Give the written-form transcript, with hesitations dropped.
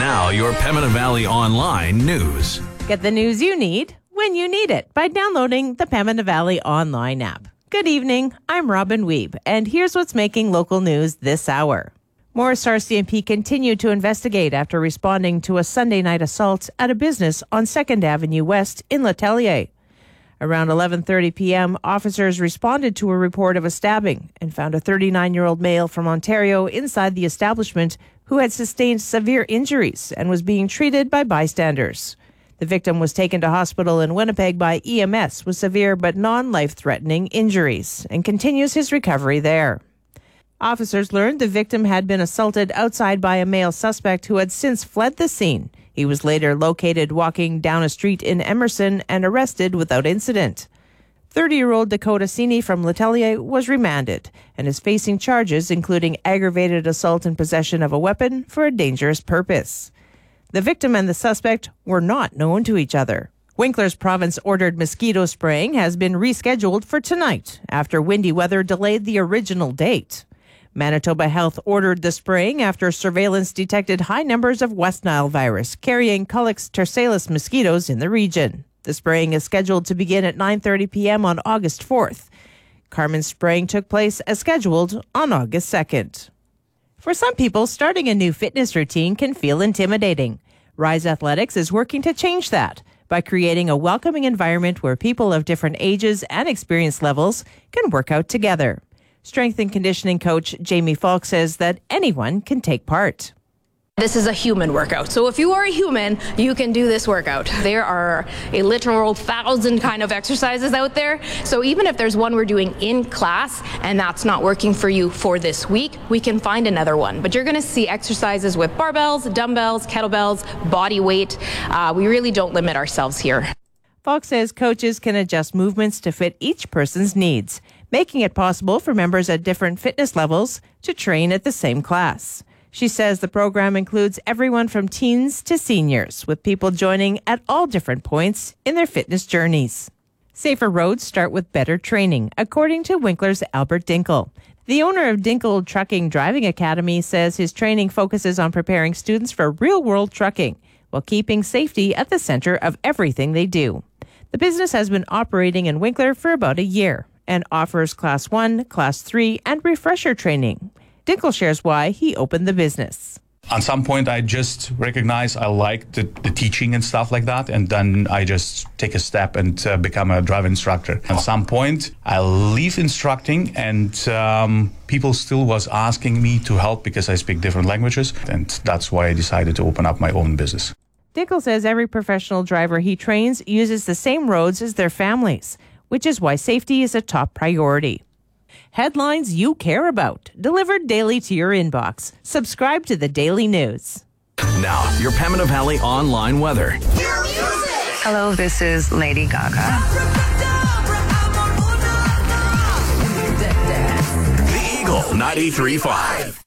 Now, your Pembina Valley Online news. Get the news you need when you need it by downloading the Pembina Valley Online app. Good evening, I'm Robin Weeb, and here's what's making local news this hour. Morris RCMP continued to investigate after responding to a Sunday night assault at a business on 2nd Avenue West in Letellier. Around 11:30 p.m., officers responded to a report of a stabbing and found a 39-year-old male from Ontario inside the establishment who had sustained severe injuries and was being treated by bystanders. The victim was taken to hospital in Winnipeg by EMS with severe but non-life-threatening injuries and continues his recovery there. Officers learned the victim had been assaulted outside by a male suspect who had since fled the scene. He was later located walking down a street in Emerson and arrested without incident. 30-year-old Dakota Sini from Letellier was remanded and is facing charges including aggravated assault and possession of a weapon for a dangerous purpose. The victim and the suspect were not known to each other. Winkler's province-ordered mosquito spraying has been rescheduled for tonight after windy weather delayed the original date. Manitoba Health ordered the spraying after surveillance detected high numbers of West Nile virus carrying Culex tersalis mosquitoes in the region. The spraying is scheduled to begin at 9:30 p.m. on August 4th. Carmen's spraying took place as scheduled on August 2nd. For some people, starting a new fitness routine can feel intimidating. Rise Athletics is working to change that by creating a welcoming environment where people of different ages and experience levels can work out together. Strength and conditioning coach Jamie Falk says that anyone can take part. This is a human workout. So if you are a human, you can do this workout. There are a literal 1,000 kind of exercises out there. So even if there's one we're doing in class and that's not working for you for this week, we can find another one. But you're going to see exercises with barbells, dumbbells, kettlebells, body weight. We really don't limit ourselves here. Falk says coaches can adjust movements to fit each person's needs, making it possible for members at different fitness levels to train at the same class. She says the program includes everyone from teens to seniors, with people joining at all different points in their fitness journeys. Safer roads start with better training, according to Winkler's Albert Dinkel. The owner of Dinkel Trucking Driving Academy says his training focuses on preparing students for real-world trucking while keeping safety at the center of everything they do. The business has been operating in Winkler for about a year and offers Class 1, Class 3, and refresher training. Dinkel shares why he opened the business. At some point, I just recognized I like the teaching and stuff like that, and then I just take a step and become a driving instructor. At some point, I leave instructing, and people still was asking me to help because I speak different languages, and that's why I decided to open up my own business. Dinkel says every professional driver he trains uses the same roads as their families, which is why safety is a top priority. Headlines you care about, delivered daily to your inbox. Subscribe to the Daily News. Now, your Pembina Valley Online weather. Hello, this is Lady Gaga. The Eagle 93.5.